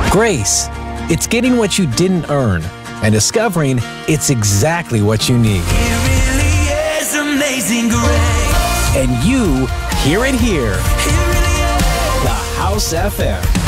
Grace. It's getting what you didn't earn and discovering it's exactly what you need. It really is amazing grace. And you hear it here. It really is. The House FM.